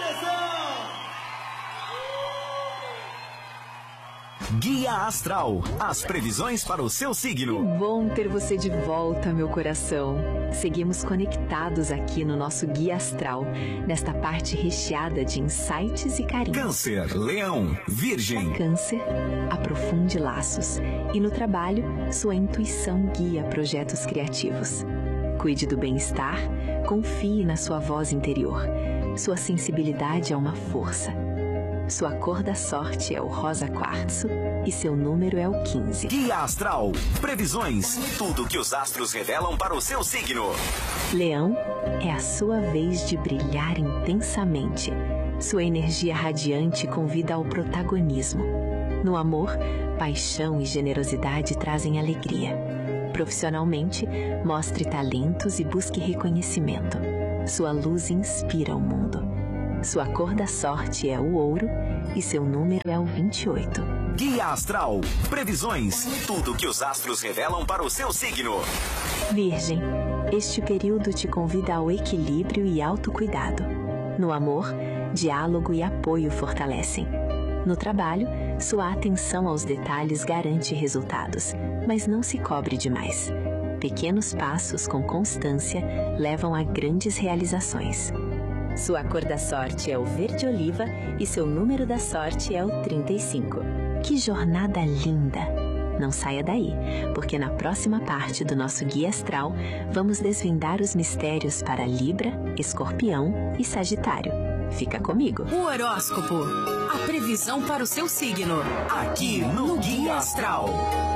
Guia Astral, as previsões para o seu signo. Que bom ter você de volta, meu coração. Seguimos conectados aqui no nosso Guia Astral, nesta parte recheada de insights e carinho. Câncer, Leão, Virgem. Para Câncer, aprofunde laços e no trabalho, sua intuição guia projetos criativos. Cuide do bem-estar, confie na sua voz interior. Sua sensibilidade é uma força. Sua cor da sorte é o rosa quartzo e seu número é o 15. Guia Astral, previsões, tudo que os astros revelam para o seu signo. Leão, é a sua vez de brilhar intensamente. Sua energia radiante convida ao protagonismo. No amor, paixão e generosidade trazem alegria. Profissionalmente, mostre talentos e busque reconhecimento. Sua luz inspira o mundo. Sua cor da sorte é o ouro e seu número é o 28. Guia Astral, previsões, tudo que os astros revelam para o seu signo. Virgem, este período te convida ao equilíbrio e autocuidado. No amor, diálogo e apoio fortalecem. No trabalho, sua atenção aos detalhes garante resultados, mas não se cobre demais. Pequenos passos com constância levam a grandes realizações. Sua cor da sorte é o verde oliva e seu número da sorte é o 35. Que jornada linda! Não saia daí, porque na próxima parte do nosso Guia Astral vamos desvendar os mistérios para Libra, Escorpião e Sagitário. Fica comigo! O horóscopo, a previsão para o seu signo, aqui no Guia Astral.